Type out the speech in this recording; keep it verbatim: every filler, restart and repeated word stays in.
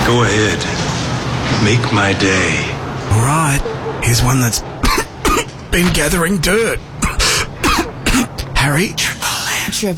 Go ahead. Make my day. All right. Here's one that's been gathering dirt. Harry?